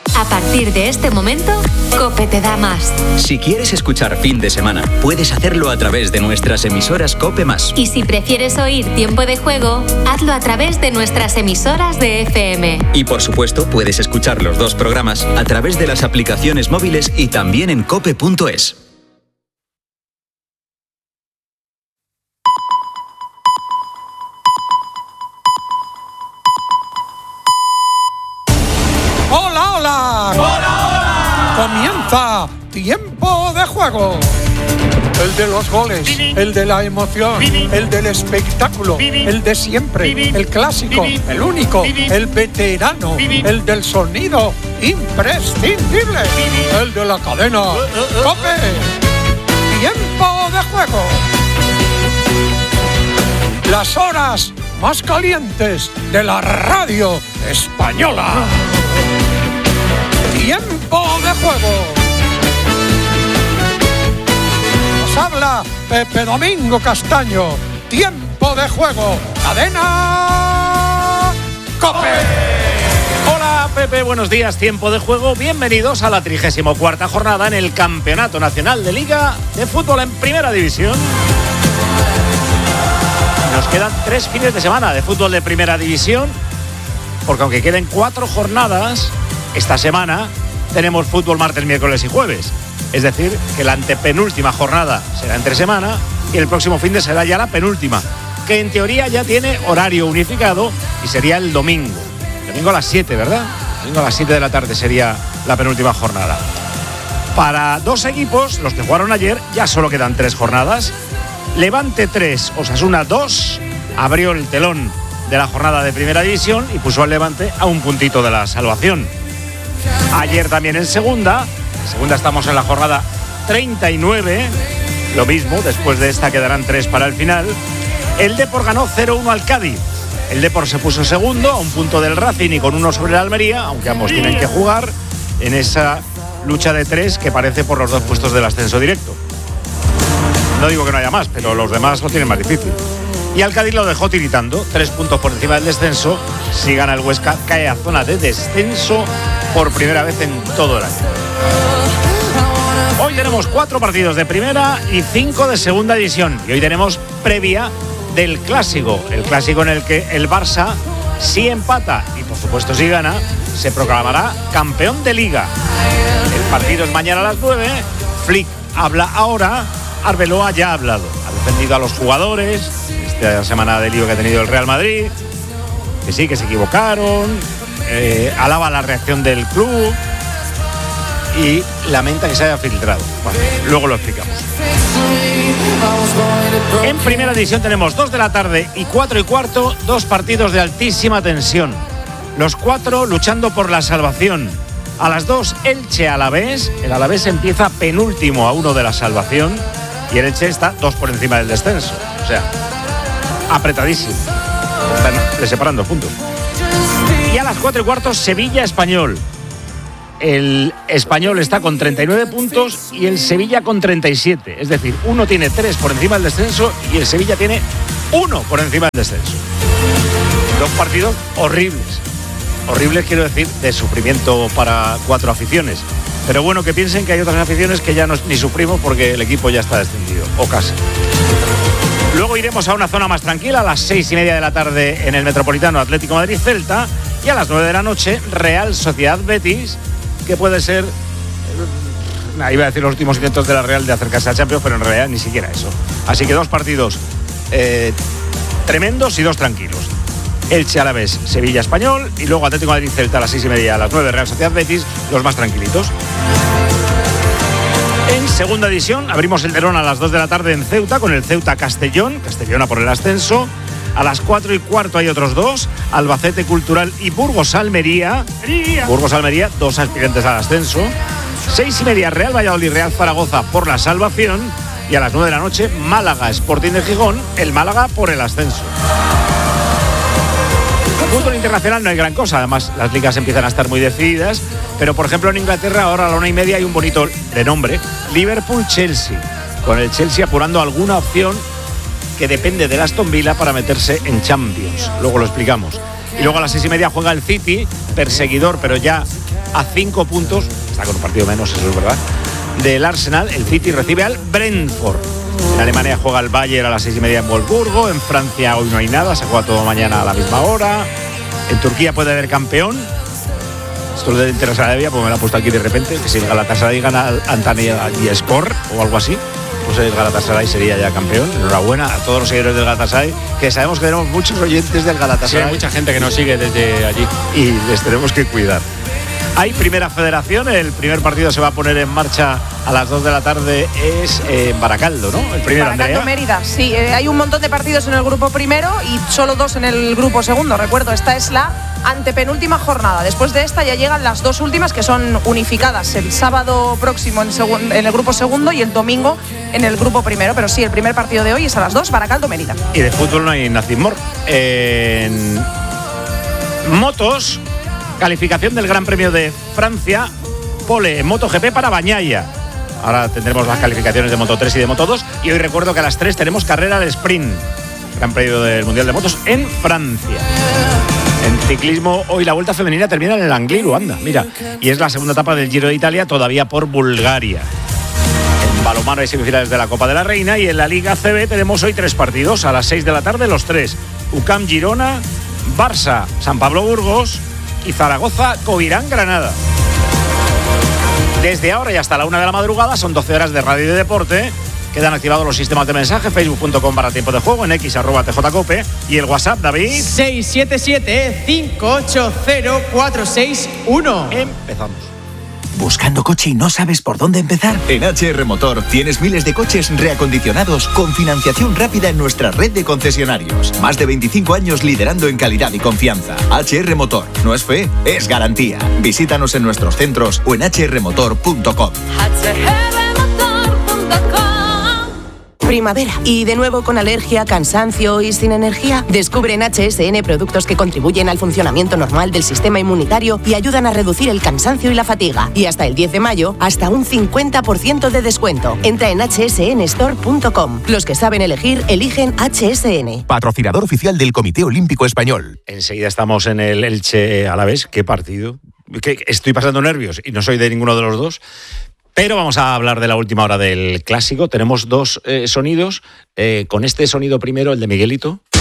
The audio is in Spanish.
A partir de este momento, COPE te da más. Si quieres escuchar Fin de Semana, puedes hacerlo a través de nuestras emisoras COPE+. Y si prefieres oír Tiempo de Juego, hazlo a través de nuestras emisoras de FM. Y por supuesto, puedes escuchar los dos programas a través de las aplicaciones móviles y también en cope.es. ¡Hola, hola! ¡Hola, hola! Comienza Tiempo de Juego. El de los goles, el de la emoción, el del espectáculo, el de siempre, el clásico, el único, el veterano, el del sonido imprescindible, el de la cadena COPE. Tiempo de Juego. Las horas más calientes de la radio española. Tiempo de Juego. Nos habla Pepe Domingo Castaño. Tiempo de Juego. Cadena COPE. Hola Pepe, buenos días. Tiempo de Juego. Bienvenidos a la 34ª jornada en el Campeonato Nacional de Liga de Fútbol en Primera División. Nos quedan 3 fines de semana de fútbol de Primera División, porque aunque queden 4 jornadas, esta semana tenemos fútbol martes, miércoles y jueves. Es decir, que la antepenúltima jornada será entre semana y el próximo fin de será ya la penúltima, que en teoría ya tiene horario unificado y sería el domingo. Domingo a las 7, ¿verdad? Domingo a las 7 de la tarde sería la penúltima jornada. Para 2 equipos, los que jugaron ayer, ya solo quedan 3 jornadas. Levante 3, Osasuna 2, abrió el telón de la jornada de Primera División y puso al Levante a un puntito de la salvación. Ayer también en segunda estamos en la jornada 39, lo mismo, después de esta quedarán 3 para el final. El Depor ganó 0-1 al Cádiz. El Depor se puso segundo a un punto del Racing y con 1 sobre el Almería, aunque ambos tienen que jugar en esa lucha de 3 que parece por los 2 puestos del ascenso directo. No digo que no haya más, pero los demás lo tienen más difícil. Y al Cádiz lo dejó tiritando, 3 puntos por encima del descenso. Si gana el Huesca, cae a zona de descenso por primera vez en todo el año. Hoy tenemos 4 partidos de primera y 5 de segunda división. Y hoy tenemos previa del clásico. El clásico en el que el Barça, si empata y por supuesto si gana, se proclamará campeón de Liga. El partido es mañana a las 9. Flick habla ahora. Arbeloa ya ha hablado, ha defendido a los jugadores esta semana de lío que ha tenido el Real Madrid, que sí, que se equivocaron, alaba la reacción del club y lamenta que se haya filtrado. Bueno, luego lo explicamos. En Primera División tenemos 2 de la tarde y 4 y cuarto, 2 partidos de altísima tensión. Los 4 luchando por la salvación. A las 2, Elche Alavés. El Alavés empieza penúltimo a 1 de la salvación. Y el Elche está 2 por encima del descenso. O sea, apretadísimo. Le separan 2 puntos. Y a las 4 y cuarto, Sevilla Español. El Español está con 39 puntos y el Sevilla con 37. Es decir, uno tiene 3 por encima del descenso y el Sevilla tiene 1 por encima del descenso. 2 partidos horribles. Horribles, quiero decir, de sufrimiento para 4 aficiones. Pero bueno, que piensen que hay otras aficiones que ya ni sufrimos porque el equipo ya está descendido, o casi. Luego iremos a una zona más tranquila, a las 6:30 de la tarde en el Metropolitano Atlético Madrid-Celta, y a las 9 de la noche Real Sociedad Betis, que puede ser, iba a decir los últimos intentos de la Real de acercarse a Champions, pero en realidad ni siquiera eso. Así que 2 partidos tremendos y 2 tranquilos. Elche Alavés, Sevilla Español, y luego Atlético Madrid Celta a las 6:30, a las 9 Real Sociedad Betis, los más tranquilitos. En segunda división abrimos el telón a las 2 de la tarde en Ceuta con el Ceuta Castellón a por el ascenso. A las 4 y cuarto hay otros 2, Albacete Cultural y Burgos Almería. Burgos Almería, 2 aspirantes al ascenso. 6:30 Real Valladolid Real Zaragoza por la salvación. Y a las 9 de la noche Málaga Sporting de Gijón, el Málaga por el ascenso. Fútbol internacional no hay gran cosa, además las ligas empiezan a estar muy decididas, pero por ejemplo en Inglaterra ahora a la 1:30 hay un bonito renombre, Liverpool-Chelsea, con el Chelsea apurando alguna opción que depende del Aston Villa para meterse en Champions, luego lo explicamos. Y luego a las 6:30 juega el City, perseguidor pero ya a 5 puntos, está con un partido menos, eso es verdad, del Arsenal. El City recibe al Brentford. En Alemania juega el Bayern a las 6:30 en Wolfsburgo. En Francia hoy no hay nada, se juega todo mañana a la misma hora. En Turquía puede haber campeón. Esto le interesa a Arabia, porque me lo ha puesto aquí de repente, que si el Galatasaray gana al Antalyaspor o algo así, pues el Galatasaray sería ya campeón. Enhorabuena a todos los seguidores del Galatasaray, que sabemos que tenemos muchos oyentes del Galatasaray. Sí, hay mucha gente que nos sigue desde allí y les tenemos que cuidar. Hay Primera Federación, el primer partido se va a poner en marcha a las 2 de la tarde, es en Baracaldo, ¿no? El primero, Baracaldo, Andrea. Mérida, sí, hay un montón de partidos en el grupo primero y solo 2 en el grupo segundo. Recuerdo, esta es la antepenúltima jornada. Después de esta ya llegan las 2 últimas, que son unificadas el sábado próximo en el grupo segundo y el domingo en el grupo primero. Pero sí, el primer partido de hoy es a las 2, Baracaldo, Mérida. Y de fútbol no hay Nacimor. En motos, calificación del Gran Premio de Francia, pole en MotoGP para Bagnaia. Ahora tendremos las calificaciones de Moto 3 y de Moto 2. Y hoy recuerdo que a las 3 tenemos carrera de sprint, Gran Premio del Mundial de Motos en Francia. En ciclismo, hoy la Vuelta Femenina termina en el Angliru, anda, mira. Y es la segunda etapa del Giro de Italia, todavía por Bulgaria. En balonmano hay semifinales de la Copa de la Reina. Y en la Liga CB tenemos hoy 3 partidos. A las 6 de la tarde los 3. UCAM Girona, Barça San Pablo Burgos y Zaragoza Covirán Granada. Desde ahora y hasta la 1 de la madrugada son 12 horas de radio y de deporte. Quedan activados los sistemas de mensaje, facebook.com/tiempo de juego, en x @tjcope y el WhatsApp, David. 677-580-461. Empezamos. ¿Buscando coche y no sabes por dónde empezar? En HR Motor tienes miles de coches reacondicionados con financiación rápida en nuestra red de concesionarios. Más de 25 años liderando en calidad y confianza. HR Motor. No es fe, es garantía. Visítanos en nuestros centros o en hrmotor.com. Primavera. ¿Y de nuevo con alergia, cansancio y sin energía? Descubre en HSN productos que contribuyen al funcionamiento normal del sistema inmunitario y ayudan a reducir el cansancio y la fatiga. Y hasta el 10 de mayo, hasta un 50% de descuento. Entra en hsnstore.com. Los que saben elegir, eligen HSN. Patrocinador oficial del Comité Olímpico Español. Enseguida estamos en el Elche Alavés. ¿Qué partido? Que estoy pasando nervios y no soy de ninguno de los dos. Pero vamos a hablar de la última hora del clásico. Tenemos 2 sonidos. Con este sonido primero, el de Miguelito.